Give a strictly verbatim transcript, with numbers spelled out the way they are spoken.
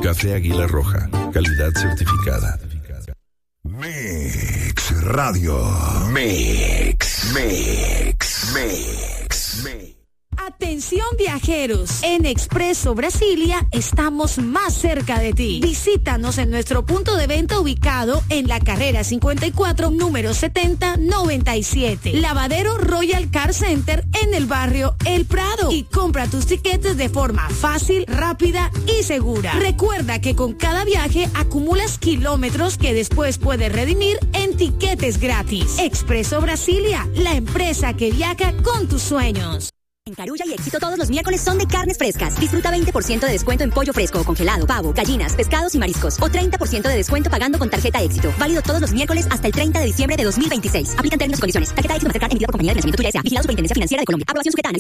Café Águila Roja, calidad certificada. Mix Radio. Mix, Mix, Mix, Mix. Atención viajeros, en Expreso Brasilia estamos más cerca de ti. Visítanos en nuestro punto de venta ubicado en la carrera cincuenta y cuatro, número setenta noventa y siete. Lavadero Royal Car Center en el barrio El Prado. Y compra tus tiquetes de forma fácil, rápida y segura. Recuerda que con cada viaje acumulas kilómetros que después puedes redimir en tiquetes gratis. Expreso Brasilia, la empresa que viaja con tus sueños. En Carulla y Éxito todos los miércoles son de carnes frescas. Disfruta veinte por ciento de descuento en pollo fresco o congelado, pavo, gallinas, pescados y mariscos. O treinta por ciento de descuento pagando con tarjeta Éxito. Válido todos los miércoles hasta el treinta de diciembre de dos mil veintiséis. Aplican términos y condiciones. Tarjeta Éxito Mastercard emitida por Compañía de Financiamiento Tuya S A. Vigilado Superintendencia Financiera de Colombia. Aprobación sujeta a análisis